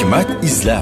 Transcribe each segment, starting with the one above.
hikmat izlab.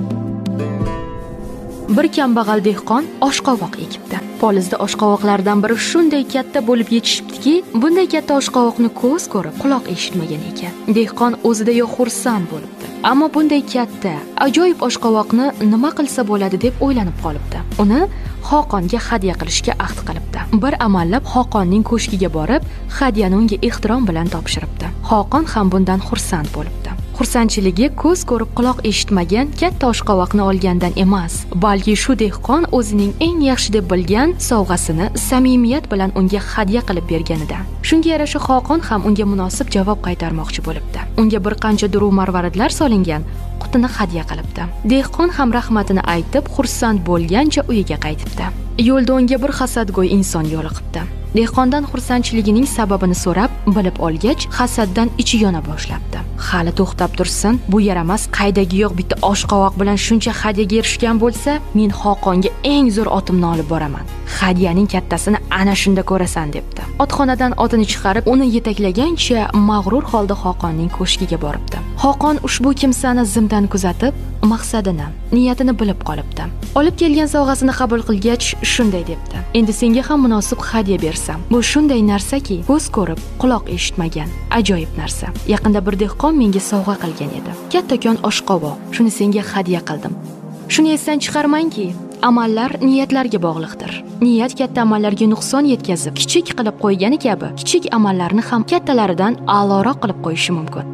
Bir kambag'al dehqon oshqovoq ekibdi. Polizda oshqovoqlardan biri shunday katta bo'lib yetishibdiki, bunday katta oshqovoqni ko'z ko'rib, quloq eshitmagan ekan. Dehqon o'zida xursand bo'libdi. Ammo bunday katta, ajoyib oshqovoqni nima qilsa bo'ladi deb o'ylanib qolibdi. Uni Xoqonga hadya qilishga ahd qilibdi. Bir amallab Xoqonning ko'shkiga borib, hadyani unga ehtirom bilan topshiribdi. Xoqon ham bundan xursand bo'libdi. Xursandchiligi ko'z ko'rib quloq eshitmagan katta oshqovoqni olgandan emas, balki shu dehqon o'zining eng yaxshi deb bilgan sovg'asini samimiyat bilan unga hadya qilib berganida. Shunga yarasha Xoqon ham unga munosib javob qaytarmoqchi bo'libdi. Unga bir qancha duruv marvaridlar solingan qutini hadya qilibdi. Dehqon ham rahmatini aytib, xursand bo'lgancha uyiga qaytibdi. Yo'lda unga bir hasadgo'y inson yo'liqibdi. Dehqondan xursandchiligining sababini so'rab, bilib olgach, hasaddan ichi yona boshlabdi. Hali to'xtab tursin, bu yaramas qaydagi yo'q bitta oshqovoq bilan shuncha hadyaga erishgan bo'lsa, men Xoqonga eng zo'r otimni olib boraman. Hadyaning kattasini ana shunda ko'rasan debdi. Otxonadan otini chiqarib, uni yetaklagancha mag'rur holda Xoqonning ko'shkiga boribdi. Xoqon ushbu kimsani zimdan kuzatib, maqsadini, niyatini bilib qolibdi. Olib kelgan sovg'asini qabul qilgach, shunday debdi: "Endi senga ham munosib hadya bersam. Bu shunday narsaki, ko'z ko'rib, quloq eshitmagan, ajoyib narsa. Yaqinda bir dehqon menga sovg'a qilgan edi. Kattakon oshqovoq. Shuni senga hadya qildim. Shuni esdan chiqarmangki, amallar niyatlarga bog'liqdir. Niyat katta amallarga nuqson yetkazib, kichik qilib qo'ygani kabi, kichik amallarni ham kattalaridan a'loroq qilib qo'yishi mumkin."